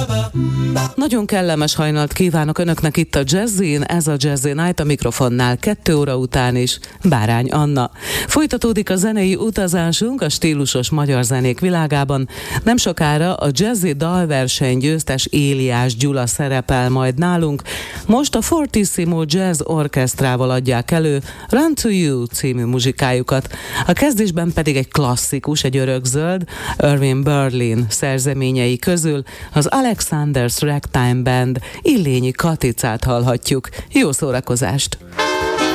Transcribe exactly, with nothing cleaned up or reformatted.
Nagyon kellemes hajnalt kívánok Önöknek itt a Jazzin, ez a Jazzy Night, a mikrofonnál kettő óra után is Bárány Anna. Folytatódik a zenei utazásunk a stílusos magyar zenék világában. Nem sokára a Jazzy dalverseny győztes Éliás Gyula szerepel majd nálunk. Most a Fortissimo Jazz Orchestrával adják elő Run to You című muzsikájukat. A kezdésben pedig egy klasszikus, egy örökzöld, Irving Berlin szerzeményei közül az Alexander's Ragtime Band Illényi Katicát hallhatjuk. Jó szórakozást!